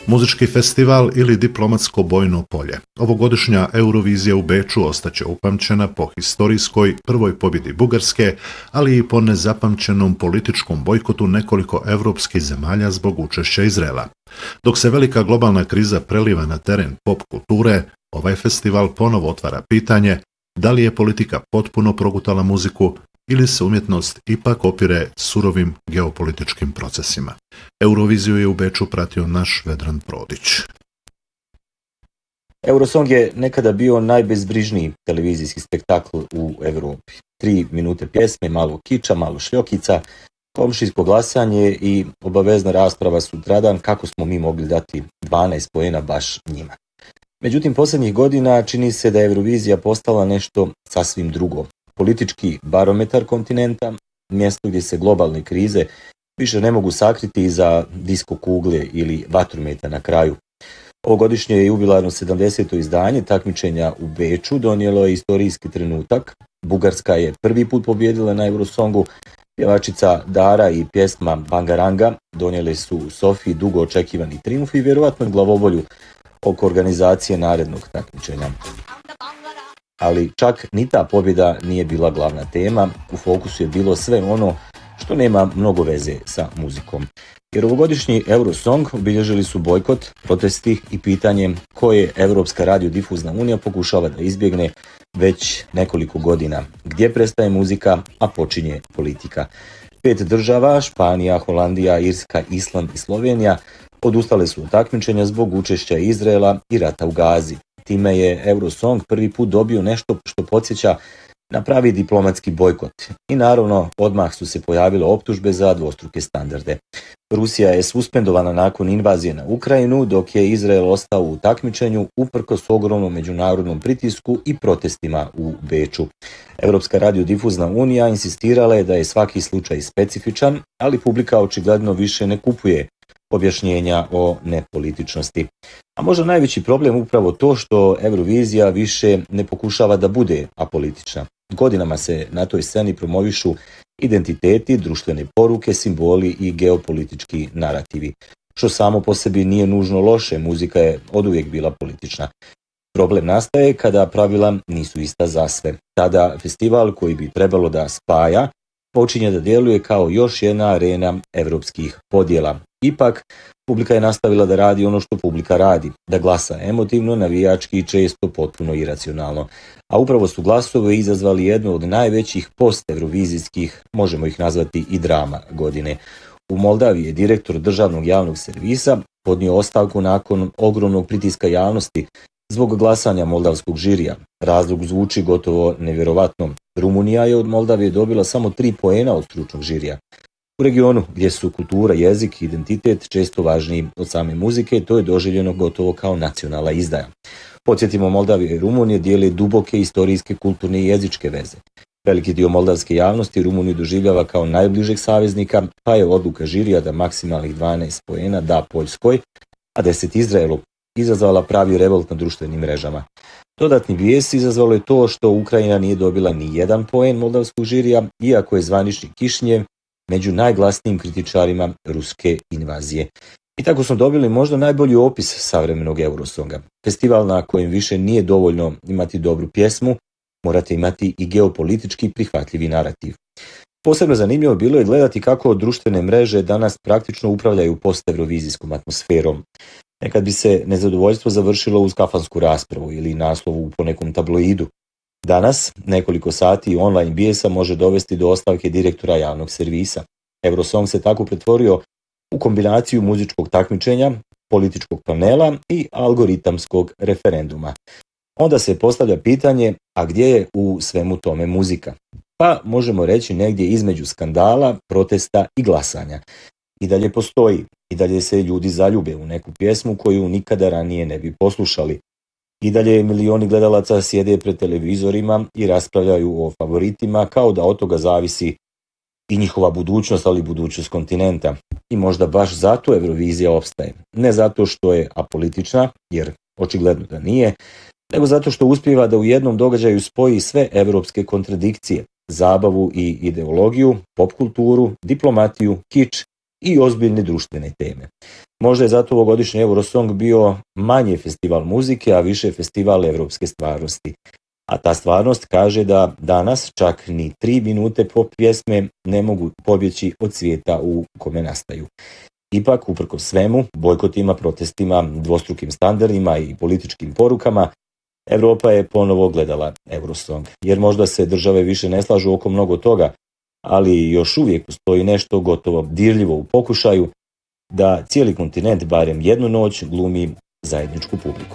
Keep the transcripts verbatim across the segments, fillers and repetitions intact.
Muzički festival ili diplomatsko bojno polje. Ovogodišnja Eurovizija u Beču ostaće upamćena po historijskoj prvoj pobjedi Bugarske, ali i po nezapamćenom političkom bojkotu nekoliko evropskih zemalja zbog učešća Izraela. Dok se velika globalna kriza preliva na teren pop kulture, ovaj festival ponovo otvara pitanje da li je politika potpuno progutala muziku ili se umjetnost ipak opire surovim geopolitičkim procesima. Euroviziju je u Beču pratio naš Vedran Prodić. Eurosong je nekada bio najbezbrižniji televizijski spektakl u Europi. Tri minute pjesme, malo kiča, malo šljokica, komšijsko glasanje i obavezna rasprava sutradan kako smo mi mogli dati dvanaest poena baš njima. Međutim, posljednjih godina čini se da je Eurovizija postala nešto sasvim drugo. Politički barometar kontinenta, mjesto gdje se globalne krize više ne mogu sakriti iza disko kugle ili vatrometa na kraju. Ovogodišnje je jubilarno sedamdeseto izdanje takmičenja u Beču donijelo je istorijski trenutak. Bugarska je prvi put pobjedila na Eurosongu, pjevačica Dara i pjesma Bangaranga donijele su u Sofiji dugo očekivani trijumf i vjerojatno glavobolju oko organizacije narednog takmičenja. Ali čak ni ta pobjeda nije bila glavna tema, u fokusu je bilo sve ono što nema mnogo veze sa muzikom. Jer ovogodišnji Eurosong obilježili su bojkot, protesti i pitanje koje Europska radiodifuzna unija pokušava da izbjegne već nekoliko godina. Gdje prestaje muzika, a počinje politika. Pet država, Španija, Holandija, Irska, Island i Slovenija, odustale su od takmičenja zbog učešća Izraela i rata u Gazi. Time je Eurosong prvi put dobio nešto što podsjeća na pravi diplomatski bojkot. I naravno, odmah su se pojavile optužbe za dvostruke standarde. Rusija je suspendovana nakon invazije na Ukrajinu, dok je Izrael ostao u takmičenju uprkos ogromnom međunarodnom pritisku i protestima u Beču. Europska radiodifuzna unija insistirala je da je svaki slučaj specifičan, ali publika očigledno više ne kupuje objašnjenja o nepolitičnosti. A možda najveći problem upravo to što Eurovizija više ne pokušava da bude apolitična. Godinama se na toj sceni promovišu identiteti, društvene poruke, simboli i geopolitički narativi. Što samo po sebi nije nužno loše, muzika je oduvijek bila politična. Problem nastaje kada pravila nisu ista za sve. Tada festival koji bi trebalo da spaja počinje da djeluje kao još jedna arena evropskih podjela. Ipak, publika je nastavila da radi ono što publika radi, da glasa emotivno, navijački i često potpuno iracionalno. A upravo su glasove izazvali jednu od najvećih post-eurovizijskih, možemo ih nazvati i drama godine. U Moldaviji je direktor državnog javnog servisa podnio ostavku nakon ogromnog pritiska javnosti zbog glasanja moldavskog žirija. Razlog zvuči gotovo nevjerovatno. Rumunija je od Moldavije dobila samo tri poena od stručnog žirija. U regionu gdje su kultura, jezik i identitet često važniji od same muzike, to je doživljeno gotovo kao nacionalna izdaja. Podsjetimo, Moldavija i Rumunije dijele duboke istorijske, kulturne i jezičke veze. Veliki dio moldavske javnosti Rumuniju doživljava kao najbližeg saveznika, pa je odluka žirija da maksimalnih dvanaest poena da Poljskoj, a deset Izraelu, izazvala pravi revolt na društvenim mrežama. Dodatni bijes izazvalo je to što Ukrajina nije dobila ni jedan poen moldavskog žirija, iako je zvanični Kišinjev među najglasnijim kritičarima ruske invazije. I tako smo dobili možda najbolji opis savremenog Eurosonga. Festival na kojem više nije dovoljno imati dobru pjesmu, morate imati i geopolitički prihvatljivi narativ. Posebno zanimljivo bilo je gledati kako društvene mreže danas praktično upravljaju post-eurovizijskom atmosferom. Nekad bi se nezadovoljstvo završilo uz kafansku raspravu ili naslovu po nekom tabloidu. Danas, nekoliko sati online bijesa može dovesti do ostavke direktora javnog servisa. Eurosong se tako pretvorio u kombinaciju muzičkog takmičenja, političkog panela i algoritamskog referenduma. Onda se postavlja pitanje, a gdje je u svemu tome muzika? Pa možemo reći negdje između skandala, protesta i glasanja. I dalje postoji, i dalje se ljudi zaljube u neku pjesmu koju nikada ranije ne bi poslušali. I dalje milioni gledalaca sjede pred televizorima i raspravljaju o favoritima kao da od toga zavisi i njihova budućnost, ali i budućnost kontinenta. I možda baš zato Eurovizija opstaje. Ne zato što je apolitična, jer očigledno da nije, nego zato što uspijeva da u jednom događaju spoji sve evropske kontradikcije, zabavu i ideologiju, pop kulturu, diplomatiju, kič i ozbiljne društvene teme. Možda je zato ovogodišnji Eurosong bio manje festival muzike, a više festival evropske stvarnosti. A ta stvarnost kaže da danas čak ni tri minute pop pjesme ne mogu pobjeći od svijeta u kome nastaju. Ipak, uprkos svemu, bojkotima, protestima, dvostrukim standardima i političkim porukama, Evropa je ponovo gledala Eurosong. Jer možda se države više ne slažu oko mnogo toga, ali još uvijek postoji nešto gotovo dirljivo u pokušaju da cijeli kontinent barem jednu noć glumi zajedničku publiku.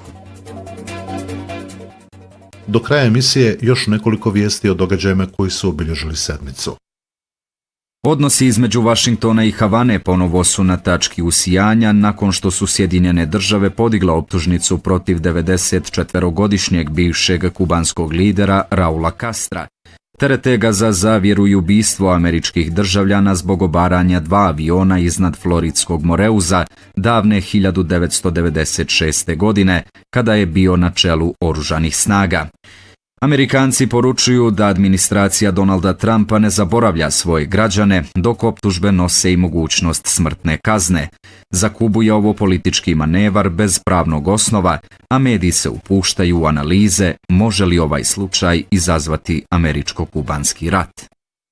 Do kraja emisije još nekoliko vijesti o događajima koji su obilježili sedmicu. Odnosi između Vašingtona i Havane ponovo su na tački usijanja nakon što su Sjedinjene države podigla optužnicu protiv devedesetčetverogodišnjeg bivšeg kubanskog lidera Raula Castra. Terete ga za zavjeru i ubistvo američkih državljana zbog obaranja dva aviona iznad floridskog Moreuza davne hiljadu devetsto devedeset šeste. godine, kada je bio na čelu oružanih snaga. Amerikanci poručuju da administracija Donalda Trumpa ne zaboravlja svoje građane, dok optužbe nose i mogućnost smrtne kazne. Za Kubu je ovo politički manevar bez pravnog osnova, a mediji se upuštaju u analize može li ovaj slučaj izazvati američko-kubanski rat.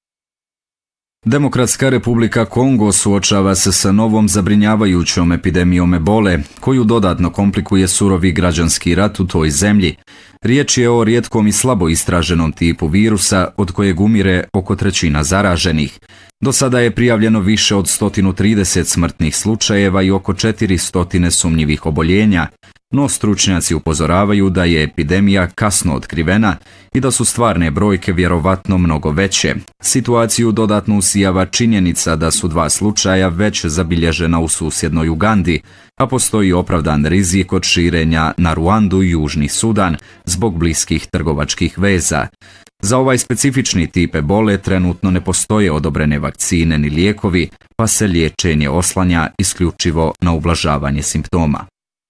Demokratska republika Kongo suočava se sa novom zabrinjavajućom epidemijom ebole, koju dodatno komplikuje surovi građanski rat u toj zemlji. Riječ je o rijetkom i slabo istraženom tipu virusa od kojeg umire oko trećina zaraženih. Do sada je prijavljeno više od sto trideset smrtnih slučajeva i oko četiristo sumnjivih oboljenja, no stručnjaci upozoravaju da je epidemija kasno otkrivena i da su stvarne brojke vjerovatno mnogo veće. Situaciju dodatno usijava činjenica da su dva slučaja već zabilježena u susjednoj Ugandi, a postoji opravdan rizik od širenja na Ruandu i Južni Sudan zbog bliskih trgovačkih veza. Za ovaj specifični tip ebole trenutno ne postoje odobrene vakcine ni lijekovi, pa se liječenje oslanja isključivo na ublažavanje simptoma.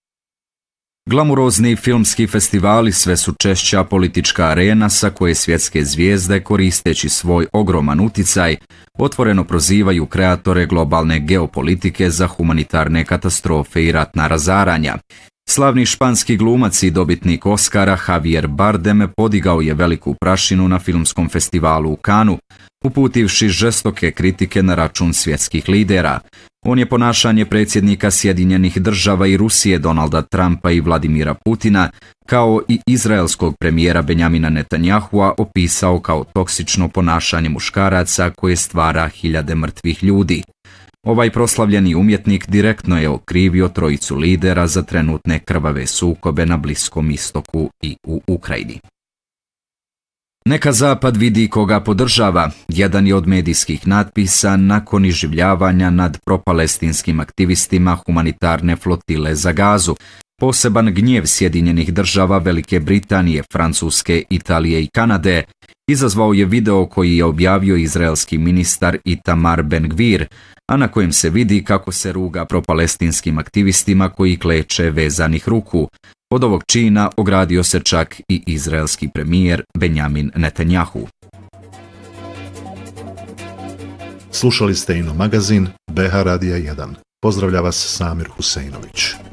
Glamurozni filmski festivali sve su češća politička arena sa koje svjetske zvijezde, koristeći svoj ogroman uticaj, otvoreno prozivaju kreatore globalne geopolitike za humanitarne katastrofe i ratna razaranja. Slavni španski glumac i dobitnik Oscara Javier Bardem podigao je veliku prašinu na filmskom festivalu u Kanu, uputivši žestoke kritike na račun svjetskih lidera. On je ponašanje predsjednika Sjedinjenih država i Rusije Donalda Trumpa i Vladimira Putina, kao i izraelskog premijera Benjamina Netanyahua, opisao kao toksično ponašanje muškaraca koje stvara hiljade mrtvih ljudi. Ovaj proslavljeni umjetnik direktno je okrivio trojicu lidera za trenutne krvave sukobe na Bliskom istoku i u Ukrajini. Neka Zapad vidi koga podržava, jedan je od medijskih natpisa nakon iživljavanja nad propalestinskim aktivistima humanitarne flotile za Gazu. Poseban gnjev Sjedinjenih država, Velike Britanije, Francuske, Italije i Kanade izazvao je video koji je objavio izraelski ministar Itamar Ben-Gvir, a na kojem se vidi kako se ruga propalestinskim aktivistima koji kleče vezanih ruku. Od ovog čina ogradio se čak i izraelski premijer Benjamin Netanjahu. Slušali ste Ino magazin B H Radija jedan. Pozdravlja vas Samir Huseinović.